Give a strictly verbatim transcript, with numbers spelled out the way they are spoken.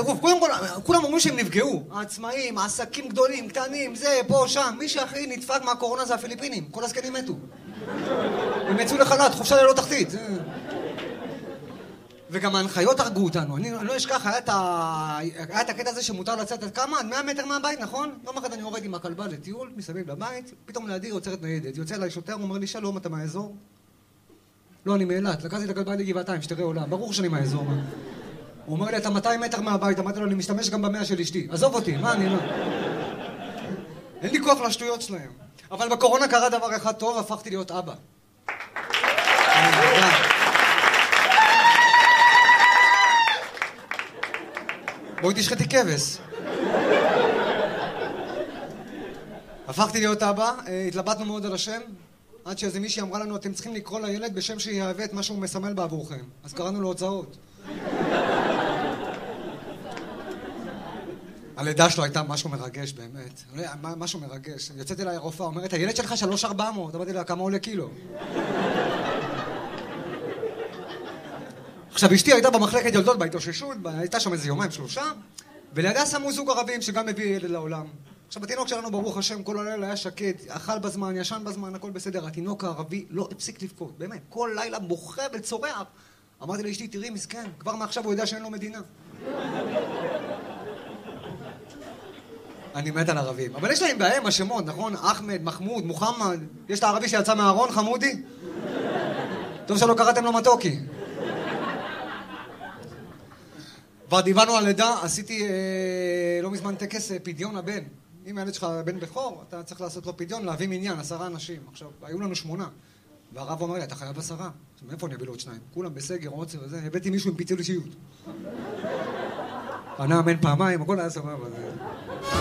טירוף. קודם כל, כולם אומרים שהם נפגעו. העצמאים, העסקים גדולים, קטנים, זה, פה, שם. מי שהכי נדפק מהקורונה זה הפיליפינים. כל הזקנים מתו. הם יצאו לחל"ת, חופשה ללא תחתית. וגם ההנחיות הרגו אותנו. אני, אני לא אשכח, היה את, ה... היה את הקטע הזה שמותר לצאת עד כמה? עד מאה מטר מהבית, נכון? יום אחד אני יורד עם הכלבה לטיול, מסביב לבית, פתאום לידי יוצרת ניידת. יוצא אליי שוטר, הוא אומר לי, שלום, אתה מהאזור? לא, אני מאילת. לקחתי את הכלבה לגבעתיים, שתראה עולם. ברור שאני מהאזור. הוא אומר לי, אתה מאתיים מטר מהבית. אמרתי לו, אני משתמש גם במאה של אשתי. עזוב אותי, מה אני לא? אין לי כוח לשטויות שלהם. אבל בקורונה קרה דבר אחד טוב, הפכתי להיות אבא. בואי תשחטי כבש. הפכתי להיות אבא, התלבטנו מאוד על השם, עד שאיזה מישהי אמרה לנו, אתם צריכים לקרוא לילד בשם שיהווה את מה שהוא מסמל בעבורכם. אז קראנו לו הוצאות. הלידה שלו הייתה משהו מרגש באמת. משהו מרגש. יוצאת אליי הרופאה, אומרת, הילד שלך שלוש ארבע מאות. אמרתי לה, כמה עולה קילו? עכשיו, אשתי הייתה במחלקת יולדות בהתאוששות, הייתה שם איזה יומיים שלושה, ולידה שמו זוג ערבים שגם הביא ילד לעולם. עכשיו, התינוק שלנו, ברוך השם, כל הלילה היה שקט, אכל בזמן, ישן בזמן, הכל בסדר. התינוק הערבי לא הפסיק לבכות, באמת, כל לילה בוכה וצורח. אמרתי לאשתי, תראי, מסכן, כבר מעכשיו הוא יודע שאין לו מדינה. אני מת על ערבים. אבל יש להם בהם השמות, נכון? אחמד, מחמוד, מוחמד. יש את הערבי שיצא מהארון, חמודי? טוב שלא קראתם לו מתוקי. כבר דיברנו על לידה, עשיתי אה, לא מזמן טקס אה, פדיון הבן. אם הילד שלך בן בכור, אתה צריך לעשות לו פדיון, להביא מניין, עשרה אנשים. עכשיו, היו לנו שמונה. והרב אומר לי, אתה חייב עשרה. עכשיו, מאיפה אני אביא לו עוד שניים? כולם בסגר, עוצר וזה. הבאתי מישהו עם פיצול אישיות. ענה אמן פעמיים, הכל היה סבבה.